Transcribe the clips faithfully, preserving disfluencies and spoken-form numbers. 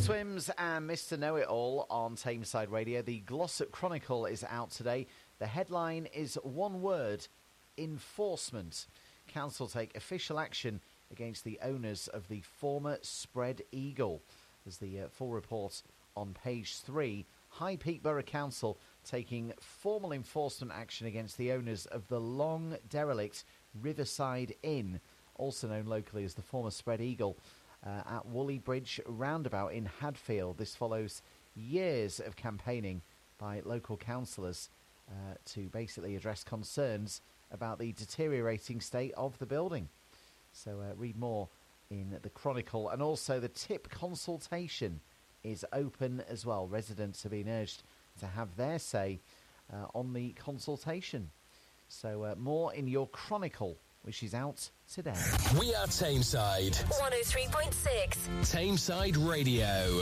Swims and Mister Know-It-All on Tameside Radio. The Glossop Chronicle is out today. The headline is one word: enforcement. Council take official action against the owners of the former Spread Eagle. There's the uh, full report on page three. High Peak Borough Council taking formal enforcement action against the owners of the long derelict Riverside Inn, also known locally as the former Spread Eagle, uh, at Woolley Bridge roundabout in Hadfield. This follows years of campaigning by local councillors uh, to basically address concerns about the deteriorating state of the building. So uh, read more in the Chronicle. And also the tip consultation is open as well. Residents are being urged to have their say uh, on the consultation. So uh, more in your Chronicle, which is out today. We are Tameside. one oh three point six. Tameside Radio.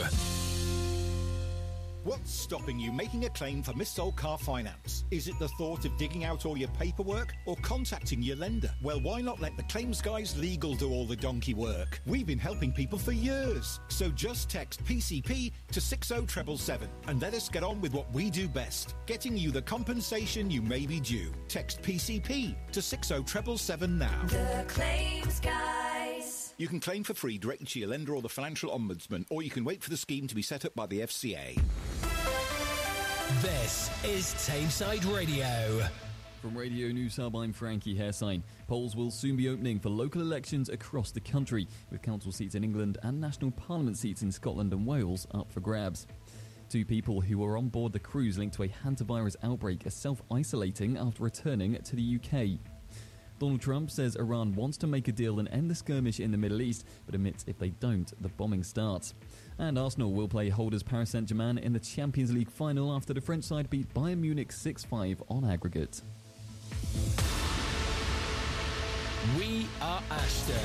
What's stopping you making a claim for missold car finance? Is it the thought of digging out all your paperwork or contacting your lender? Well, why not let the Claims Guys Legal do all the donkey work? We've been helping people for years. So just text P C P to six oh seven seven and let us get on with what we do best, getting you the compensation you may be due. Text P C P to six oh seven seven now. The Claims Guys. You can claim for free directly to your lender or the Financial Ombudsman, or you can wait for the scheme to be set up by the F C A. This is Tameside Radio. From Radio News Hub, I'm Frankie Hairsine. Polls will soon be opening for local elections across the country, with council seats in England and national parliament seats in Scotland and Wales up for grabs. Two people who were on board the cruise linked to a hantavirus outbreak are self-isolating after returning to the U K. Donald Trump says Iran wants to make a deal and end the skirmish in the Middle East, but admits if they don't, the bombing starts. And Arsenal will play holders Paris Saint-Germain in the Champions League final after the French side beat Bayern Munich six five on aggregate. We are Ashton.